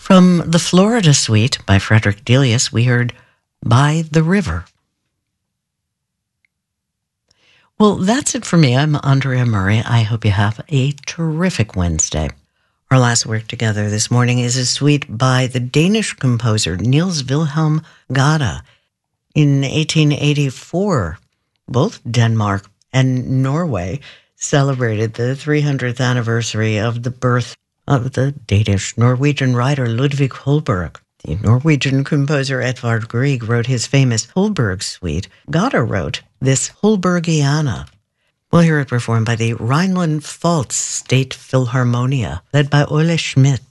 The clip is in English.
From the Florida Suite by Frederick Delius, we heard By the River. Well, that's it for me. I'm Andrea Murray. I hope you have a terrific Wednesday. Our last work together this morning is a suite by the Danish composer Niels Wilhelm Gade. In 1884, both Denmark and Norway celebrated the 300th anniversary of the birth of the Danish-Norwegian writer Ludvig Holberg. The Norwegian composer Edvard Grieg wrote his famous Holberg suite. Gade wrote this Holbergiana. We'll hear it performed by the Rhineland-Pfalz State Philharmonia, led by Ole Schmidt.